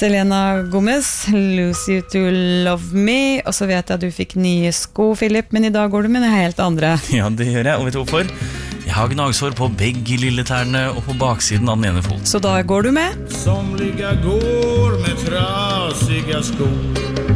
Selena Gomez, Lose You To Love Me. Og så vet jeg at du fikk nye sko, Philip, men i dag går du med en helt andre. Ja, det gjør jeg, og vet du hvorfor? Jeg har gnagsår på begge lilletærne og på baksiden av den ene foten. Så da går du med Somliga går med trasiga skor